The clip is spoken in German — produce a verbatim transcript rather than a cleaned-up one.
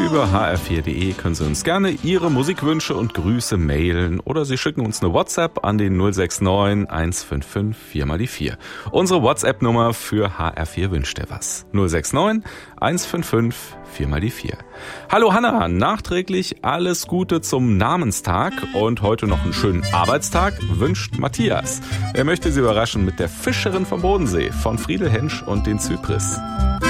Über h r vier punkt d e können Sie uns gerne Ihre Musikwünsche und Grüße mailen oder Sie schicken uns eine WhatsApp an den null sechs neun eins fünf fünf vier mal die vier. Unsere WhatsApp-Nummer für H R vier wünscht dir was. null sechs neun eins fünf fünf vier mal die vier. Hallo Hanna, nachträglich alles Gute zum Namenstag und heute noch einen schönen Arbeitstag wünscht Matthias. Er möchte Sie überraschen mit der Fischerin vom Bodensee von Friedel Hensch und den Zypris.